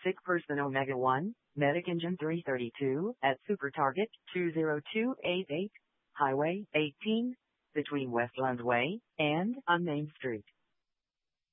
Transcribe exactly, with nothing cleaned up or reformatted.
sick person Omega one, Medic Engine three thirty-two, at Super Target two zero two eight eight, Highway eighteen, between Westland Way and Unnamed Street.